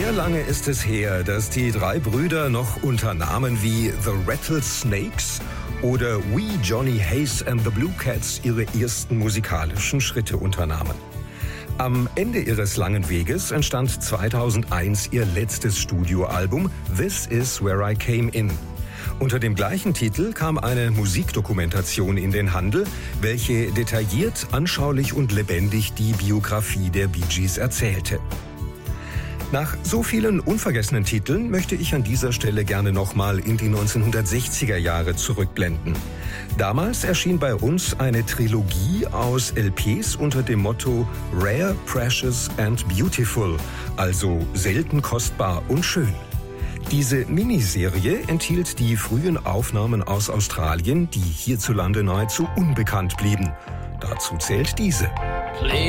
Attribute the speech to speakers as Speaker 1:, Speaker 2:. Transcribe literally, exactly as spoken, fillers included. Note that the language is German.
Speaker 1: Sehr lange ist es her, dass die drei Brüder noch unter Namen wie The Rattlesnakes oder We Johnny Hayes and the Blue Cats ihre ersten musikalischen Schritte unternahmen. Am Ende ihres langen Weges entstand zweitausendeins ihr letztes Studioalbum This Is Where I Came In. Unter dem gleichen Titel kam eine Musikdokumentation in den Handel, welche detailliert, anschaulich und lebendig die Biografie der Bee Gees erzählte. Nach so vielen unvergessenen Titeln möchte ich an dieser Stelle gerne nochmal in die neunzehnhundertsechziger Jahre zurückblenden. Damals erschien bei uns eine Trilogie aus L Ps unter dem Motto Rare, Precious and Beautiful, also selten, kostbar und schön. Diese Miniserie enthielt die frühen Aufnahmen aus Australien, die hierzulande nahezu unbekannt blieben. Dazu zählt diese.
Speaker 2: Please.